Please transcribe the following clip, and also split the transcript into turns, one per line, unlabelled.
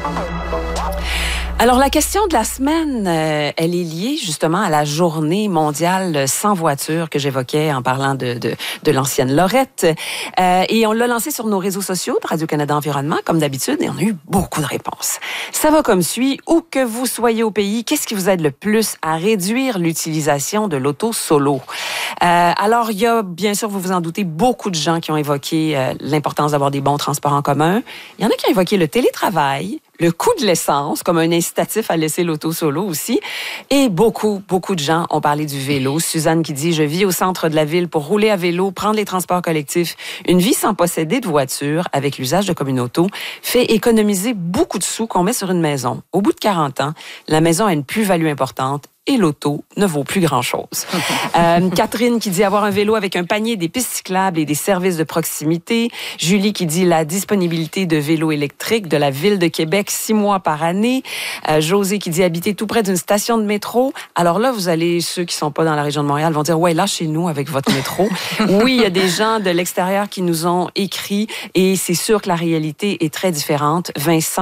Alors, la question de la semaine, elle est liée justement à la journée mondiale sans voiture que j'évoquais en parlant de l'ancienne Lorette. Et on l'a lancé sur nos réseaux sociaux de Radio-Canada Environnement, comme d'habitude, et on a eu beaucoup de réponses. Ça va comme suit. Où que vous soyez au pays, qu'est-ce qui vous aide le plus à réduire l'utilisation de l'auto solo? Alors, il y a, bien sûr, vous vous en doutez, beaucoup de gens qui ont évoqué l'importance d'avoir des bons transports en commun. Il y en a qui ont évoqué le télétravail, le coût de l'essence comme un incitatif à laisser l'auto solo aussi. Et beaucoup de gens ont parlé du vélo. Suzanne qui dit « Je vis au centre de la ville pour rouler à vélo, prendre les transports collectifs. Une vie sans posséder de voiture avec l'usage de communauto fait économiser beaucoup de sous qu'on met sur une maison. Au bout de 40 ans, la maison a une plus-value importante et l'auto ne vaut plus grand-chose. » Catherine qui dit avoir un vélo avec un panier, des pistes cyclables et des services de proximité. Julie qui dit la disponibilité de vélos électriques de la Ville de Québec 6 mois par année. José qui dit habiter tout près d'une station de métro. Alors là, vous allez, ceux qui sont pas dans la région de Montréal vont dire, ouais, lâchez-nous avec votre métro. Oui, il y a des gens de l'extérieur qui nous ont écrit et c'est sûr que la réalité est très différente. Vincent